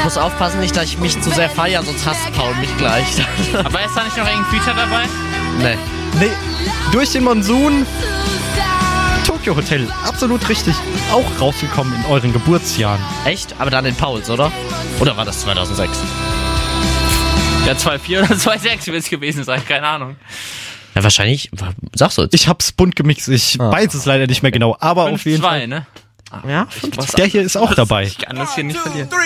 muss aufpassen, nicht, dass ich mich zu sehr feiere, sonst hasst Paul mich gleich. Aber ist da nicht noch irgendein Feature dabei? Nee. Durch den Monsun. Tokyo Hotel, absolut richtig. Auch rausgekommen in euren Geburtsjahren. Echt? Aber dann in Pauls, oder? Oder war das 2006? Ja, 2.4 oder 2.6 wird es gewesen sein, keine Ahnung. Ja, wahrscheinlich. Sagst du jetzt? Ich hab's bunt gemixt, ich weiß es leider nicht mehr genau, aber auf jeden Fall. 5-2, ne? Ja, Der hier ist auch dabei. Ich kann das hier nicht verlieren.